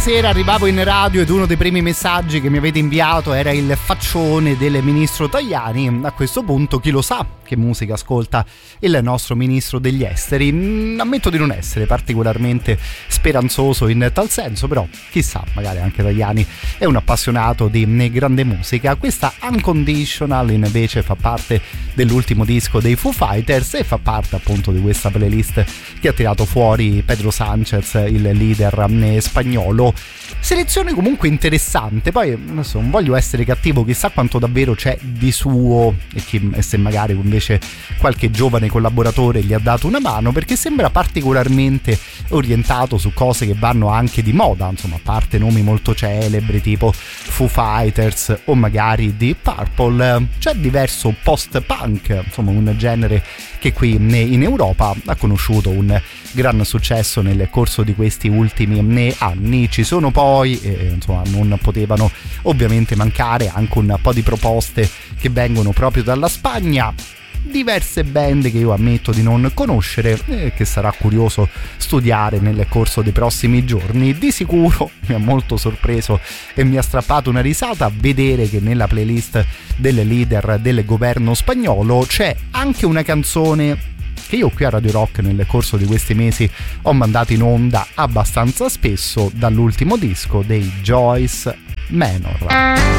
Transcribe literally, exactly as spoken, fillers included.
Sera arrivavo in radio ed uno dei primi messaggi che mi avete inviato era il faccione del ministro Tajani. A questo punto chi lo sa che musica ascolta il nostro ministro degli esteri. Ammetto di non essere particolarmente speranzoso in tal senso, però chissà, magari anche Tajani è un appassionato di grande musica. Questa Unconditional invece fa parte dell'ultimo disco dei Foo Fighters e fa parte appunto di questa playlist che ha tirato fuori Pedro Sanchez, il leader spagnolo. Selezione comunque interessante. Poi adesso non voglio essere cattivo, chissà quanto davvero c'è di suo e, chi, e se magari invece qualche giovane collaboratore gli ha dato una mano, perché sembra particolarmente orientato su cose che vanno anche di moda, insomma, a parte nomi molto celebri tipo Foo Fighters o magari Deep Purple, c'è diverso post-punk, insomma un genere che qui in Europa ha conosciuto un gran successo nel corso di questi ultimi anni. Ci sono poi, eh, insomma, non potevano ovviamente mancare anche un po' di proposte che vengono proprio dalla Spagna, diverse band che io ammetto di non conoscere e che sarà curioso studiare nel corso dei prossimi giorni. Di sicuro mi ha molto sorpreso e mi ha strappato una risata vedere che nella playlist del leader del governo spagnolo c'è anche una canzone che io qui a Radio Rock nel corso di questi mesi ho mandato in onda abbastanza spesso, dall'ultimo disco dei Joyce Manor.